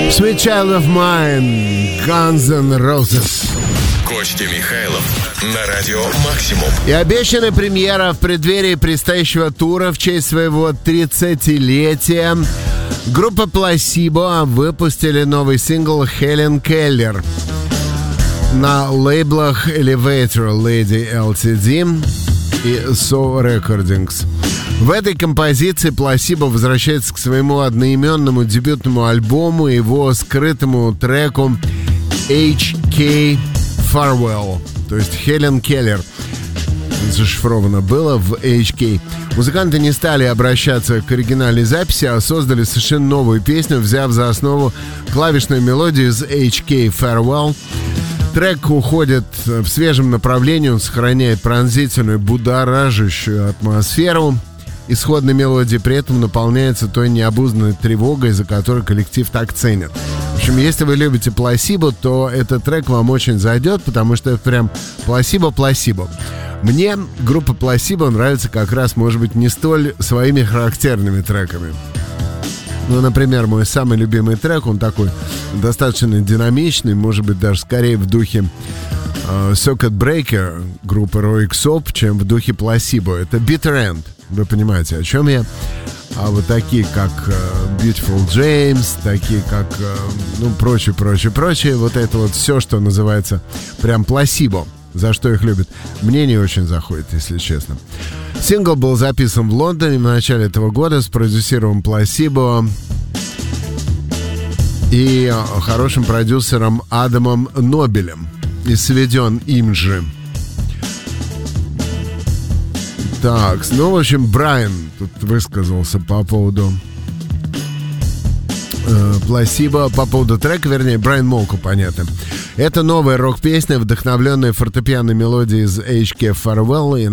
Sweet Child of Mine, Guns N' Roses. Костя Михайлов на радио «Максимум». И обещанная премьера в преддверии предстоящего тура в честь своего 30-летия. Группа Placebo выпустили новый сингл «Helen Keller» на лейблах Elevator Lady Ltd и So Recordings. В этой композиции Placebo возвращается к своему одноименному дебютному альбому и его скрытому треку HK Farewell, то есть Helen Keller. Зашифровано было в HK. Музыканты не стали обращаться к оригинальной записи, а создали совершенно новую песню, взяв за основу клавишную мелодию из HK Farewell. Трек уходит в свежем направлении, он сохраняет пронзительную, будоражащую атмосферу. Исходная мелодия при этом наполняется той необузданной тревогой, за которую коллектив так ценит. В общем, если вы любите Placebo, то этот трек вам очень зайдет, потому что это прям Placebo. Мне группа Placebo нравится как раз, может быть, не столь своими характерными треками. Ну, например, мой самый любимый трек, он такой достаточно динамичный, может быть, даже скорее в духе Circuit Breaker группы Röyksopp, чем в духе Placebo. Это Bitter End. Вы понимаете, о чем я? А вот такие, как Beautiful James, такие, как, прочее. Вот это вот все, что называется прям Placebo. За что их любят. Мне не очень заходит, если честно. Сингл был записан в Лондоне в начале этого года, спродюсирован Placebo и хорошим продюсером Адамом Нобелем. И сведен им же. Так, в общем, Брайан тут высказался по поводу Placebo, по поводу трека, вернее, Брайан Молко, понятно. Это новая рок-песня, вдохновленная фортепианной мелодией из HK Farewell и